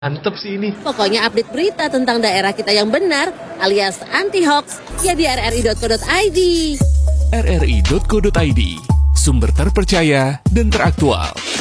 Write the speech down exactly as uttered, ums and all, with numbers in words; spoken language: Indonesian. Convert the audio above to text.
Mantep sih ini. Pokoknya update berita tentang daerah kita yang benar alias anti-hoax ya di r r i dot co dot i d. r r i dot co dot i d, sumber terpercaya dan teraktual.